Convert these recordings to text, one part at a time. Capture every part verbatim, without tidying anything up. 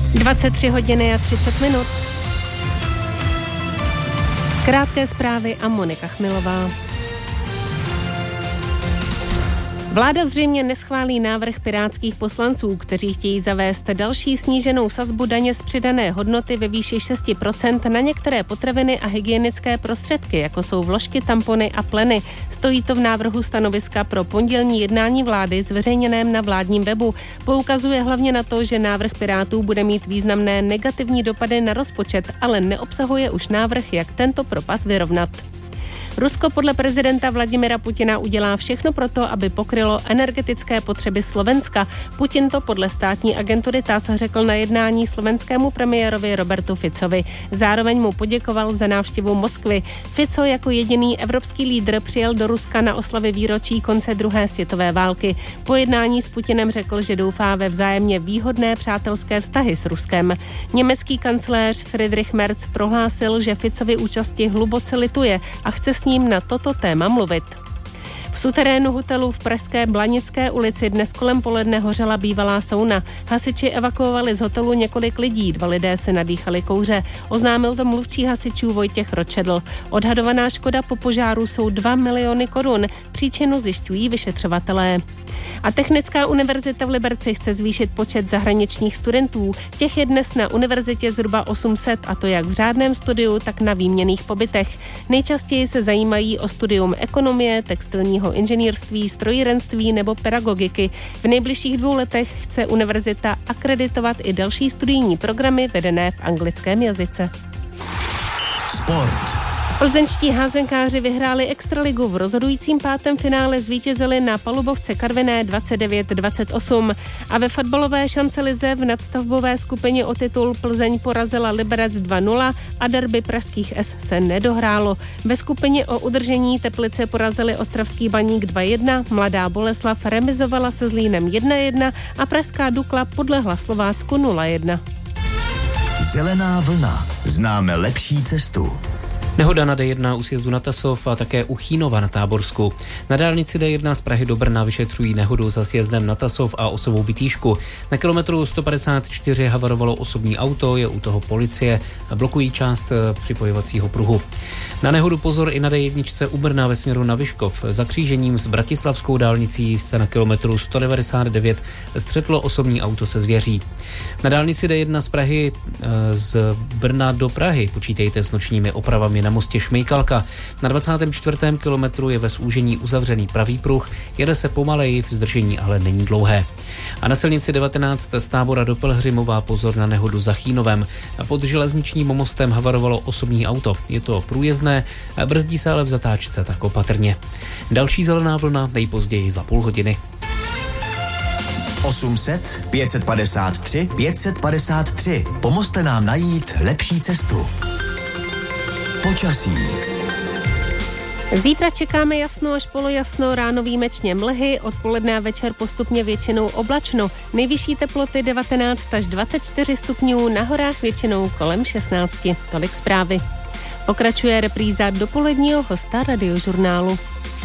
dvacet tři hodiny a třicet minut. Krátké zprávy a Monika Chmilová. Vláda zřejmě neschválí návrh pirátských poslanců, kteří chtějí zavést další sníženou sazbu daně z přidané hodnoty ve výši šest procent na některé potraviny a hygienické prostředky, jako jsou vložky, tampony a pleny. Stojí to v návrhu stanoviska pro pondělní jednání vlády zveřejněném na vládním webu. Poukazuje hlavně na to, že návrh Pirátů bude mít významné negativní dopady na rozpočet, ale neobsahuje už návrh, jak tento propad vyrovnat. Rusko podle prezidenta Vladimira Putina udělá všechno proto, aby pokrylo energetické potřeby Slovenska. Putin to podle státní agentury T A S řekl na jednání slovenskému premiérovi Robertu Ficovi. Zároveň mu poděkoval za návštěvu Moskvy. Fico jako jediný evropský lídr přijel do Ruska na oslavy výročí konce druhé světové války. Po jednání s Putinem řekl, že doufá ve vzájemně výhodné přátelské vztahy s Ruskem. Německý kancléř Friedrich Merz prohlásil, že Ficovi účasti hluboce lituje a chce s ním na toto téma mluvit. V suterénu hotelu v pražské Blanické ulici dnes kolem poledne hořela bývalá sauna. Hasiči evakuovali z hotelu několik lidí, dva lidé se nadýchali kouře. Oznámil to mluvčí hasičů Vojtěch Ročedl. Odhadovaná škoda po požáru jsou dva miliony korun. Příčinu zjišťují vyšetřovatelé. A Technická univerzita v Liberci chce zvýšit počet zahraničních studentů. Těch je dnes na univerzitě zhruba osm set, a to jak v řádném studiu, tak na výměnných pobytech. Nejčastěji se zajímají o studium ekonomie, textilního inženýrství, strojírenství nebo pedagogiky. V nejbližších dvou letech chce univerzita akreditovat i další studijní programy vedené v anglickém jazyce. Sport. Plzeňští házenkáři vyhráli extraligu. V rozhodujícím pátém finále zvítězili na palubovce Karviné dvacet devět dvacet osm. A ve fotbalové šancelize v nadstavbové skupině o titul Plzeň porazila Liberec dva nula a derby pražských S se nedohrálo. Ve skupině o udržení Teplice porazili ostravský Baník dva jedna, Mladá Boleslav remizovala se Zlínem jedna jedna a pražská Dukla podlehla Slovácku nula jedna. Zelená vlna. Známe lepší cestu. Nehoda na D jedna u sjezdu na Tasov a také u Chínova na Táborsku. Na dálnici D jedna z Prahy do Brna vyšetřují nehodu za sjezdem na Tasov a Osovou Bytýšku. Na kilometru sto padesát čtyři havarovalo osobní auto, je u toho policie, blokují část připojovacího pruhu. Na nehodu pozor i na D jedna u Brna ve směru na Vyškov. Za křížením s bratislavskou dálnicí se na kilometru sto devadesát devět střetlo osobní auto se zvěří. Na dálnici D jedna z Prahy z Brna do Prahy počítejte s nočními opravami na mostě Šmejkalka. Na dvacátém čtvrtém kilometru je ve zúžení uzavřený pravý pruh, jede se pomaleji, zdržení ale není dlouhé. A na silnici devatenáct z Tábora do Pelhřimova pozor na nehodu za Chínovem. Pod železničním mostem havarovalo osobní auto. Je to průjezdné, brzdí se ale v zatáčce, tak opatrně. Další zelená vlna nejpozději za půl hodiny. osm set pět set padesát tři pět set padesát tři. Pomozte nám najít lepší cestu. Počasí. Zítra čekáme jasno až polojasno, ráno výjimečně mlhy, odpoledne a večer postupně většinou oblačno. Nejvyšší teploty devatenáct až dvacet čtyři stupňů, na horách většinou kolem šestnáct. Tolik zprávy. Pokračuje repríza dopoledního hosta Radiožurnálu.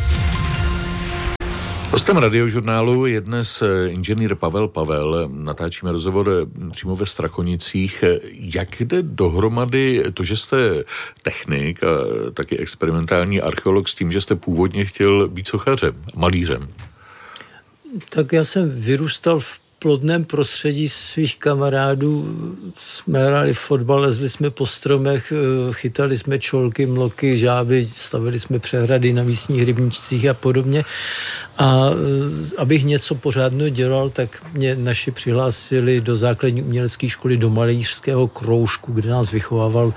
Hostem Radiožurnálu je dnes inženýr Pavel Pavel. Natáčíme rozhovor přímo ve Strachonicích. Jak jde dohromady to, že jste technik a taky experimentální archeolog s tím, že jste původně chtěl být sochařem, malířem? Tak já jsem vyrůstal v plodném prostředí svých kamarádů. Jsme hráli fotbal, lezli jsme po stromech, chytali jsme čolky, mloky, žáby, stavili jsme přehrady na místních rybníčcích a podobně. A abych něco pořádného dělal, tak mě naši přihlásili do základní umělecké školy do malířského kroužku, kde nás vychovával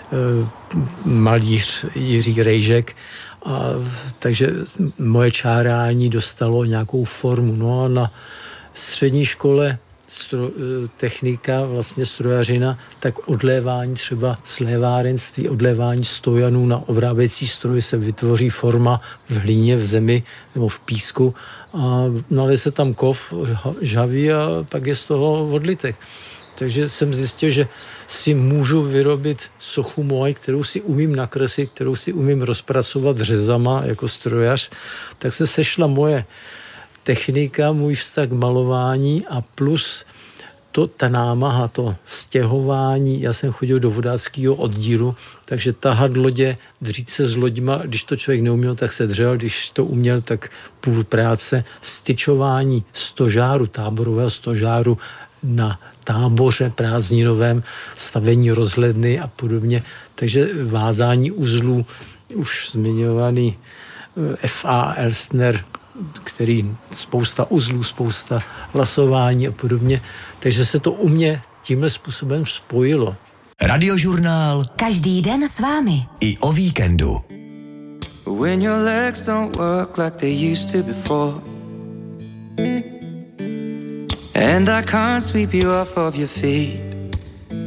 malíř Jiří Rejžek. A, takže moje čárání dostalo nějakou formu. No a na střední škole stro, technika, vlastně strojařina, tak odlévání třeba slévárenství, odlévání stojanů na obráběcí stroj se vytvoří forma v hlíně, v zemi nebo v písku a nalije se tam kov, žhaví a pak je z toho odlitek. Takže jsem zjistil, že si můžu vyrobit sochu moji, kterou si umím nakreslit, kterou si umím rozpracovat řezama jako strojař, tak se sešla moje technika, můj vztah k malování a plus to, ta námaha, to stěhování, já jsem chodil do vodáckého oddílu, takže tahat lodě, dřít se s loďma, když to člověk neuměl, tak se dřel, když to uměl, tak půl práce, vstyčování stožáru, táborového stožáru na táboře prázdninovém, stavení rozhledny a podobně. Takže vázání uzlů, už zmiňovaný F A Elstner, který spousta uzlů, spousta lasování a podobně. Takže se to u mě tímhle způsobem spojilo. Radiožurnál. Každý den s vámi. I o víkendu. When your legs don't work like they used to before, and I can't sweep you off of your feet,